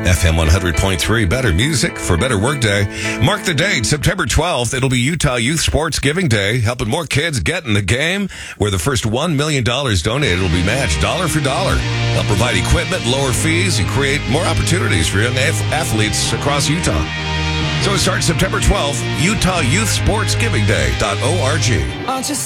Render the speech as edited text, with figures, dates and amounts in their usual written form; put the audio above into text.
FM 100.3, better music for better workday. Mark the date, September 12th. It'll be Utah Youth Sports Giving Day, helping more kids get in the game, where the first $1 million donated will be matched dollar for dollar. They'll provide equipment, lower fees, and create more opportunities for young athletes across Utah. So it starts September 12th, UtahYouthSportsGivingDay.org.